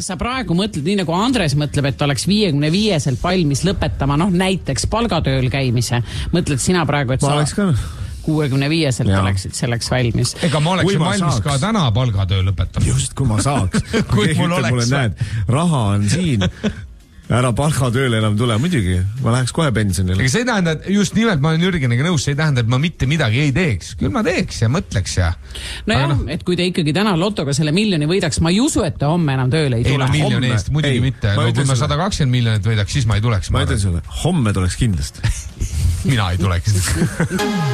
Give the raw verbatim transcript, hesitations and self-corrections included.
kas sa praegu mõtled, nii nagu Andres mõtleb, et oleks viiekümne viieselt valmis lõpetama, noh näiteks palgatööl käimise. Mõtled sina praegu, et ma sa oleks ka kuuekümne viieselt oleksid selleks valmis. Ega ma oleksin valmis saaks. Ka täna palgatöö lõpetama. Just, kui ma saaks. kui mul oleks. Mulle, näed, raha on siin. Ära palgatööle enam tule, muidugi. Ma läheks kohe pensionile. Ega see tähendab, just nimelt ma olen Jürgeniga nõus, see tähendab, et ma mitte midagi ei teeks. Küll ma teeks ja mõtleks ja... No jah, no. Et kui te ikkagi täna lotoga selle miljoni võidaks, ma ei usu, et te homme enam tööle ei tule. Ei no miljoni homme. Eest, muidugi ei, mitte. No, kui ma sada kakskümmend miljonit võidaks, siis ma ei tuleks. Ma ütlen sulle, homme tuleks kindlasti. Mina ei tuleks.